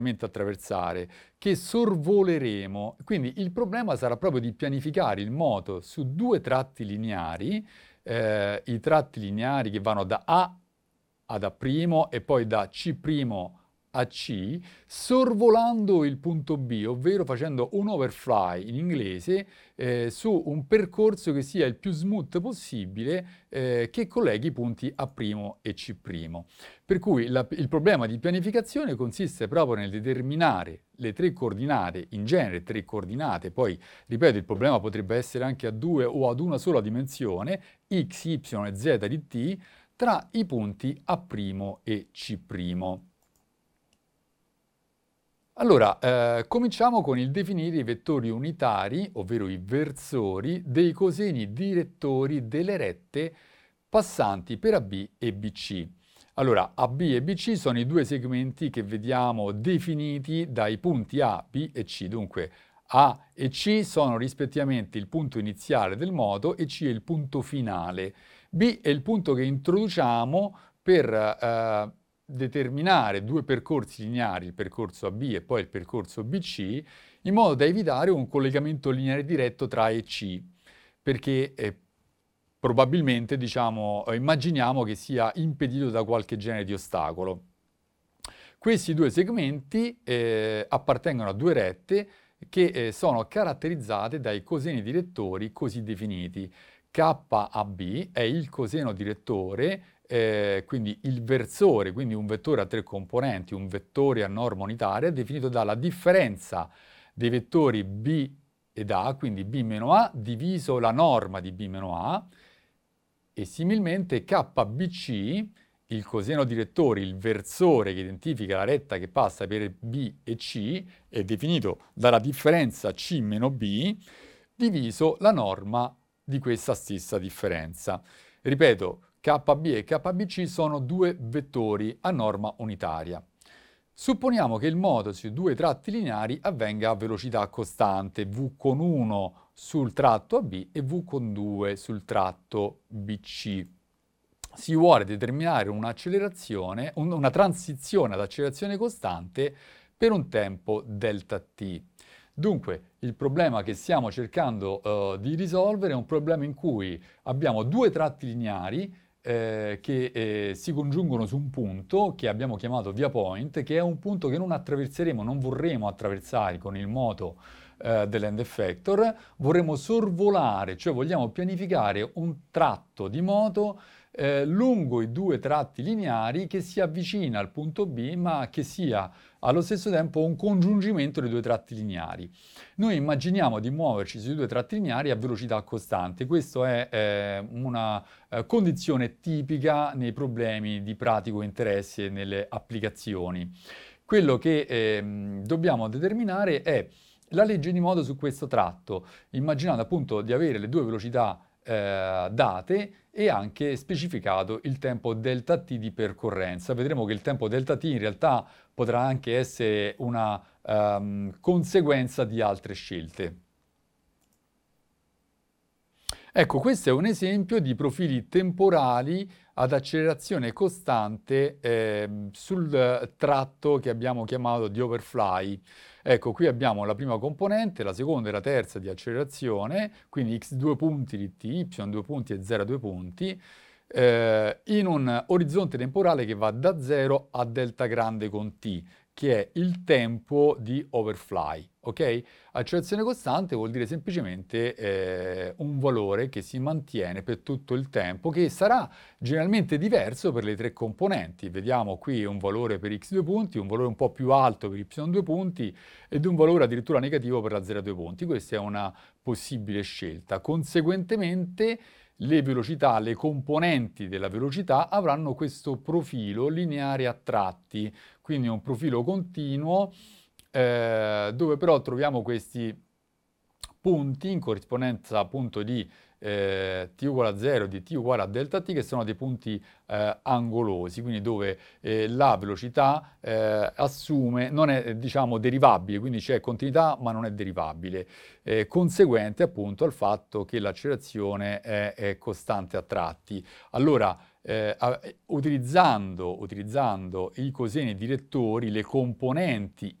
attraversare, che sorvoleremo. Quindi il problema sarà proprio di pianificare il moto su due tratti lineari, i tratti lineari che vanno da A ad A' e poi da C' a C, sorvolando il punto B, ovvero facendo un overfly in inglese su un percorso che sia il più smooth possibile, che colleghi i punti A' e C'. Per cui il problema di pianificazione consiste proprio nel determinare le tre coordinate, in genere tre coordinate, poi ripeto il problema potrebbe essere anche a due o ad una sola dimensione, x, y e z di t, tra i punti A' e C'. Allora, cominciamo con il definire i vettori unitari, ovvero i versori, dei coseni direttori delle rette passanti per AB e BC. Allora, AB e BC sono i due segmenti che vediamo definiti dai punti A, B e C. Dunque, A e C sono rispettivamente il punto iniziale del moto e C è il punto finale. B è il punto che introduciamo per determinare due percorsi lineari, il percorso AB e poi il percorso BC, in modo da evitare un collegamento lineare diretto tra A e C, perché probabilmente, immaginiamo che sia impedito da qualche genere di ostacolo. Questi due segmenti appartengono a due rette che sono caratterizzate dai coseni direttori così definiti. KAB è il coseno direttore, quindi il versore, quindi un vettore a tre componenti, un vettore a norma unitaria, definito dalla differenza dei vettori B ed A, quindi B meno A, diviso la norma di B meno A, e similmente KBC, il coseno direttore, il versore che identifica la retta che passa per B e C, è definito dalla differenza C meno B, diviso la norma di questa stessa differenza. Ripeto, KB e KBC sono due vettori a norma unitaria. Supponiamo che il moto sui due tratti lineari avvenga a velocità costante, v con 1 sul tratto AB e v con 2 sul tratto BC. Si vuole determinare un'accelerazione, una transizione ad accelerazione costante per un tempo delta-t. Dunque, il problema che stiamo cercando di risolvere è un problema in cui abbiamo due tratti lineari che si congiungono su un punto che abbiamo chiamato via point, che è un punto che non attraverseremo, non vorremmo attraversare con il moto dell'end effector, vorremmo sorvolare, cioè vogliamo pianificare un tratto di moto lungo i due tratti lineari che si avvicina al punto B, ma che sia allo stesso tempo un congiungimento dei due tratti lineari. Noi immaginiamo di muoverci sui due tratti lineari a velocità costante. Questa è una condizione tipica nei problemi di pratico interesse e nelle applicazioni. Quello che dobbiamo determinare è la legge di moto su questo tratto, immaginando appunto di avere le due velocità date e anche specificato il tempo delta-t di percorrenza. Vedremo che il tempo delta-t in realtà potrà anche essere una conseguenza di altre scelte. Ecco, questo è un esempio di profili temporali ad accelerazione costante sul tratto che abbiamo chiamato di overfly. Ecco, qui abbiamo la prima componente, la seconda e la terza di accelerazione, quindi x2 punti di t, y2 punti e 0 2 punti, in un orizzonte temporale che va da 0 a delta grande con t, che è il tempo di overfly, ok? Accelerazione costante vuol dire semplicemente un valore che si mantiene per tutto il tempo, che sarà generalmente diverso per le tre componenti. Vediamo qui un valore per x2 punti, un valore un po' più alto per y2 punti ed un valore addirittura negativo per la 0,2 punti. Questa è una possibile scelta. Conseguentemente le velocità, le componenti della velocità avranno questo profilo lineare a tratti, quindi un profilo continuo dove però troviamo questi punti in corrispondenza appunto di t uguale a 0 di t uguale a delta t, che sono dei punti angolosi, quindi dove la velocità assume, non è diciamo derivabile, quindi c'è continuità ma non è derivabile, conseguente appunto al fatto che l'accelerazione è costante a tratti. Allora utilizzando i coseni direttori, le componenti